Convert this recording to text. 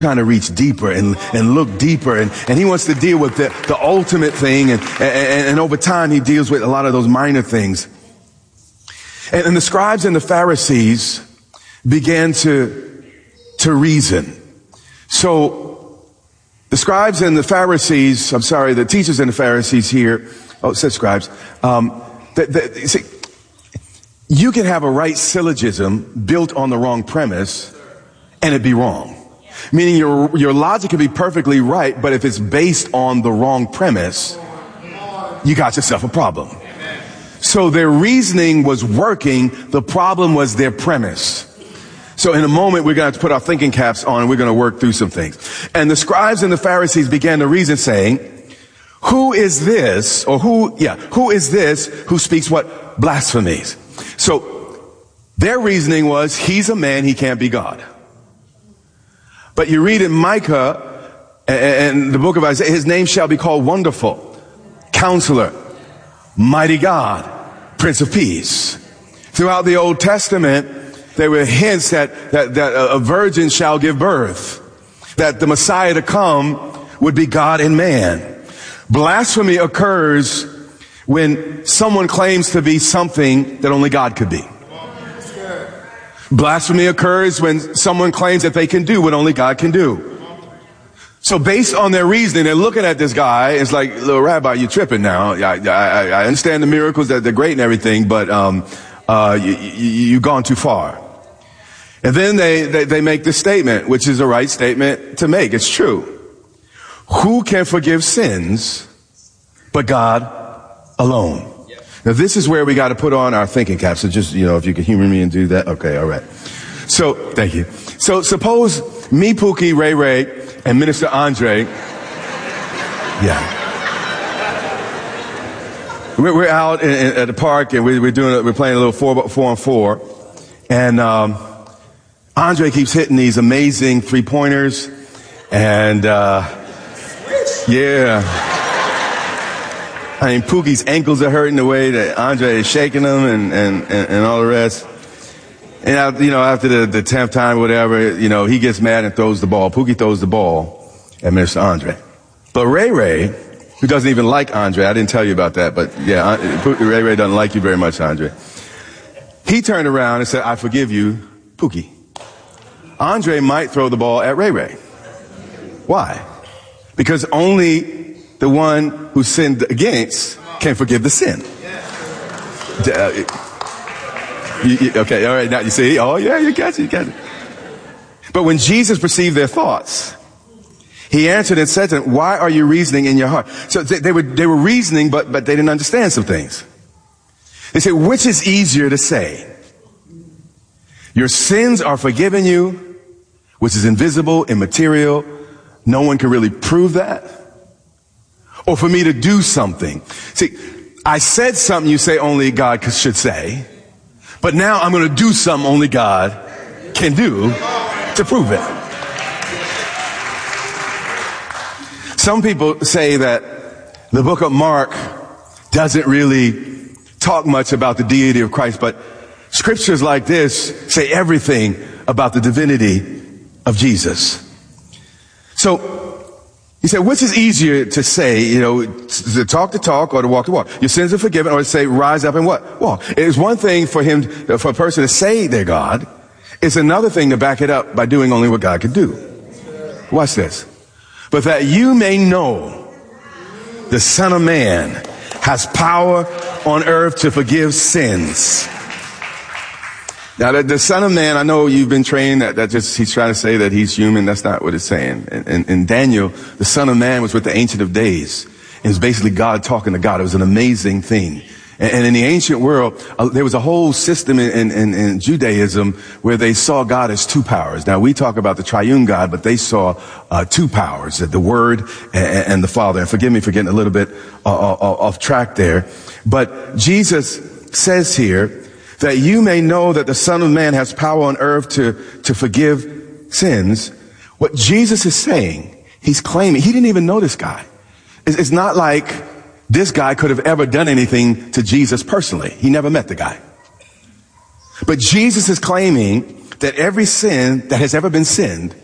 trying to reach deeper and look deeper. And he wants to deal with the ultimate thing. And over time, he deals with a lot of those minor things. And the scribes and the Pharisees began to reason. So the scribes and the Pharisees, the teachers and the Pharisees here, it says scribes, you see, you can have a right syllogism built on the wrong premise and it be wrong. Meaning your logic could be perfectly right, but if it's based on the wrong premise, you got yourself a problem. So their reasoning was working. The problem was their premise. So in a moment, we're going to have to put our thinking caps on and we're going to work through some things. And the scribes and the Pharisees began to reason saying, who is this who speaks what? Blasphemies. So their reasoning was, he's a man, he can't be God. But you read in Micah and the book of Isaiah, his name shall be called Wonderful, Counselor, Mighty God, Prince of Peace. Throughout the Old Testament, there were hints that a virgin shall give birth, that the Messiah to come would be God and man. Blasphemy occurs when someone claims to be something that only God could be. Blasphemy occurs when someone claims that they can do what only God can do. So based on their reasoning, they're looking at this guy. It's like, little rabbi, you're tripping now. I understand the miracles, that they're great and everything, but you've gone too far. And then they make this statement, which is a right statement to make. It's true. Who can forgive sins but God alone? Now, this is where we got to put on our thinking caps. So just, if you could humor me and do that. Okay, all right. So, thank you. So, suppose me, Pookie, Ray Ray, and Minister Andre, we're out at the park and we're playing a little 4-on-4. And Andre keeps hitting these amazing 3-pointers. And, I mean, Pookie's ankles are hurting the way that Andre is shaking them and all the rest. And, after the 10th time, whatever, he gets mad and throws the ball. Pookie throws the ball at Mr. Andre. But Ray Ray, who doesn't even like Andre, I didn't tell you about that, but Ray Ray doesn't like you very much, Andre. He turned around and said, I forgive you, Pookie. Andre might throw the ball at Ray Ray. Why? Because only the one who sinned against can forgive the sin. Okay, all right, now you see, you got it. But when Jesus perceived their thoughts, he answered and said to them, why are you reasoning in your heart? So they were reasoning, but they didn't understand some things. They said, which is easier to say? Your sins are forgiven you, which is invisible, immaterial. No one can really prove that. Or for me to do something. See, I said something you say only God should say, but now I'm going to do something only God can do to prove it. Some people say that the book of Mark doesn't really talk much about the deity of Christ, but scriptures like this say everything about the divinity of Jesus. So, he said, which is easier to say, to talk the talk or to walk the walk? Your sins are forgiven, or to say, rise up and what? Walk. It is one thing for a person to say they're God. It's another thing to back it up by doing only what God can do. Watch this. But that you may know the Son of Man has power on earth to forgive sins. Now, the Son of Man, I know you've been trained that he's trying to say that he's human. That's not what it's saying. In Daniel, the Son of Man was with the Ancient of Days. It was basically God talking to God. It was an amazing thing. And in the ancient world, there was a whole system in Judaism where they saw God as two powers. Now, we talk about the triune God, but they saw two powers, the Word and the Father. And forgive me for getting a little bit off track there. But Jesus says here, that you may know that the Son of Man has power on earth to forgive sins. What Jesus is saying, he's claiming, he didn't even know this guy. It's not like this guy could have ever done anything to Jesus personally. He never met the guy. But Jesus is claiming that every sin that has ever been sinned